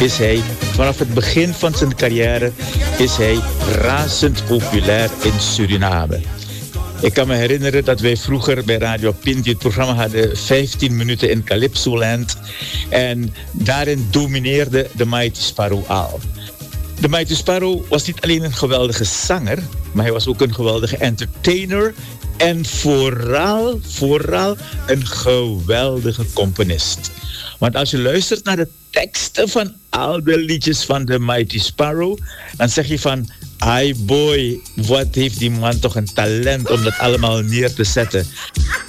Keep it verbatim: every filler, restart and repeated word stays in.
is hij, vanaf het begin van zijn carrière, is hij razend populair in Suriname. Ik kan me herinneren dat wij vroeger bij Radio Pinti het programma hadden vijftien minuten in Calypsoland. En daarin domineerde de Mighty Sparrow al. De Mighty Sparrow was niet alleen een geweldige zanger, maar hij was ook een geweldige entertainer. En vooral, vooral een geweldige componist. Want als je luistert naar de teksten van al de liedjes van de Mighty Sparrow, dan zeg je van, ai boy, wat heeft die man toch een talent om dat allemaal neer te zetten.